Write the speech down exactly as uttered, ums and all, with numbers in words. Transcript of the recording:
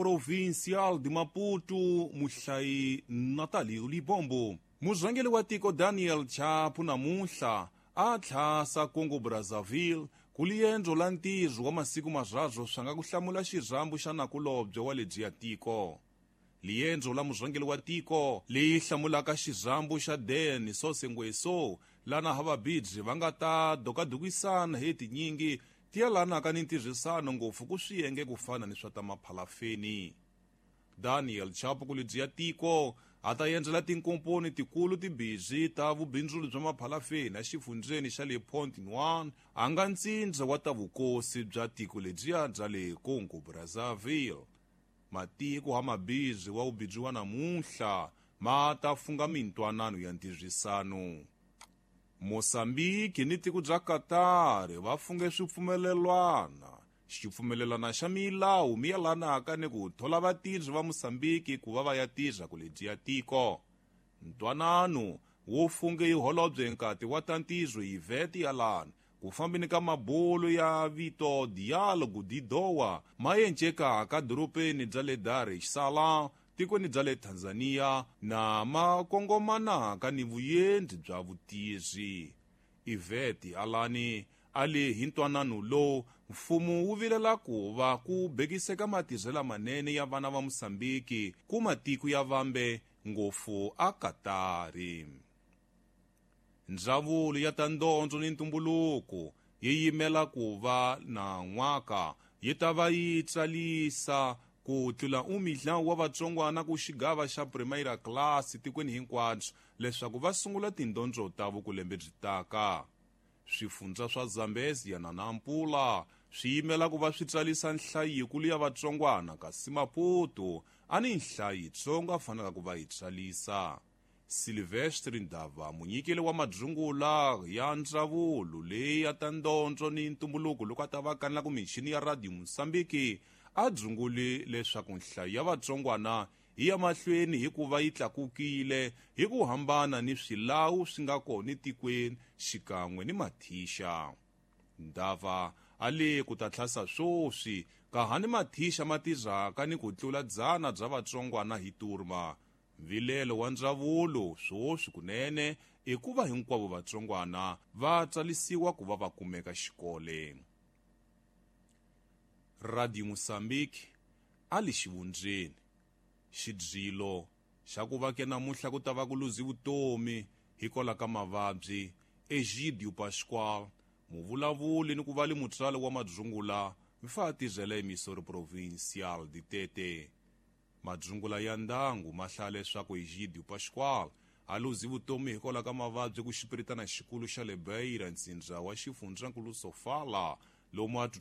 provincial de Maputo, muhlayi Natalio Libombo. Murhangeri wa tiko Daniel Chapo namuntlha a thhlasa Congo Brazzaville ku liendzo la ntirho wa masiku marhazo swa nga ku hlamula xirhambu xa nakulobye wa lebyiya tiko. Liendzo la murhangeri wa tiko leyi hlamulaka xirhambu xa Den Sosengweso lana havabidzi va nga ta dokadukisana hi tinyingi ti yalanaka ni ntirhisano ngopfu ku swiyenge ku fana ni swa ta maphalafeni. Daniel Chapo ku lebyiya tiko a ta endlela tinkomponi tikulu tibindzu ta vubindzuli bya maphalafeni a xifundzeni xa le Pont-Noir a nga ntsindza wa ta vukosi bya tiko lebyiya bya le Congo Brazzaville. Matiko ha mabindzu wa ubindzu wa namuntlha ma ta funga mintwanano ya ntirhisano. Mosambiki ni tiko bya Qatar va funge swipfumelelwana xipfumelelana xa milawu mi yelanaka ni ku thola vatirhi va Mosambiki ku va va ya tirha ku lebyiya tiko. Ntwanano wo funge hi holobye nkati wa ta ntirho Yvette Yalana ku fambeni ka mabulu ya vito Dialogo di Doha ma encekaka doropeni bya le Dar es Salaam tikweni bya le Tanzania na ma kongomanaka ni vuendli bya vutirhi. Yvette Yalana a le hi ntwanano lowu mfumo wu vilela ku va ku bekiseka matirhelo lamanene ya vana va Mosambiki ku matiko ya vambe ngopfu a Katari. Ndzawulo ya ta ndondzo ni ntumbuluko yi yimela ku va na n'waka yi ta va yi tsarisa ku tlula umihla wa vatsongwana ku xigava xa Primeira Class tikweni hinkwabyo leswaku va sungula tindondzo ta vukulembe byi taka. Swifundza swa Zambezia na Nampula swi yimela ku va swi tsarisa nhlayo yikulu ya vatsongwana kasi Maputo a ni nhlayo yitsongo a fanelaka ku va yi tsarisa. Silvestre Ndava munyikeli wa madzungula ya ndzawulo leyi ya ta ndondzo ni ntumbuluko loko a ta va kanela ku michini ya Radio Mosambiki a dzungule leswaku nhlayo ya vatsongwana hi ya mahlweni hi ku va yi tlakukile hi ku hambana ni swilawu swi nga kona tikweni xikan'we ni mathixa. Ndava a le ku ta tlhasa swoswi ka hani mathixa ma tirhaka ni ku tlula dzana bya vatsongwana hi turma. Vilelo wa ndzawulo swoswi kunene i ku va hinkwavo vatsongwana va tsarisiwa ku va va kumeka xikole. Radio Mosambiki a li xivundzeni xidzilo xa ku va ke namuntlha ku ta va ku luzi vutomi hikola ka mavabyi Egidio Pascual muvulavuli ni ku va li mutswali wa madzungula mi fa tirhela emisori provincial di Tete. Madzungula ya ndangu ma hlaya leswaku Egidio Pascual a luzi vutomi hikola ka mavabyi ku xipiritana xikulu xa le Beira ntsindza wa xifundzankulu Sofala lomu a